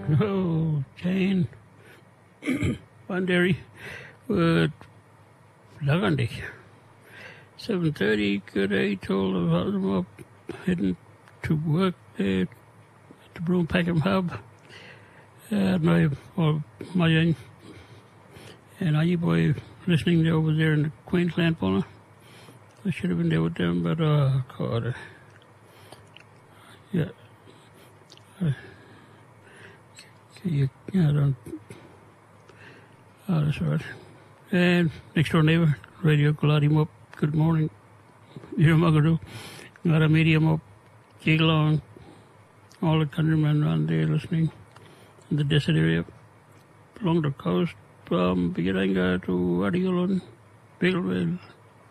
No, Jane. Banderry with Lagandick. 7:30, good day, told them up, heading to work there at the Broome Packham Hub. My young and I boy listening to over there in the Queensland corner. I should have been there with them, but God, yeah. I don't. Oh, that's all right. And next door neighbor, radio, glad him up. Good morning. You're Muggadoo. Got a medium up. Jiggle on. All the countrymen around there listening in the desert area. Along the coast from Bigiranga to Adiolan, Bigleville.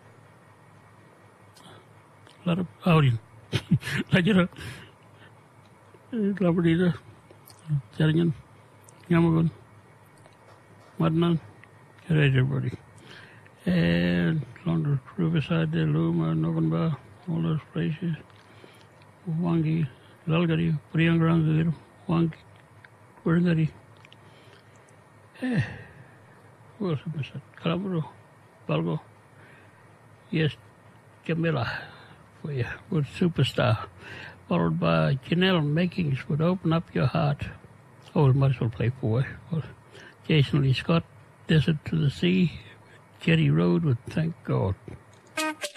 A lot of outing. Lajara, Labrador, Jaringan, Yamagon, Madman, everybody. And along the riverside there, Luma, Noganba, all those places. Wangi, Lalgari, Priyangranga, Wangi, Kurangari. Who else was that? Calabro, Balgo. Yes, Jamila, for you, good superstar. Followed by Janelle Makings would Open Up Your Heart. Oh, we might as well play for you. Jason Lee Scott, Desert to the Sea. Jetty Road with Thank God.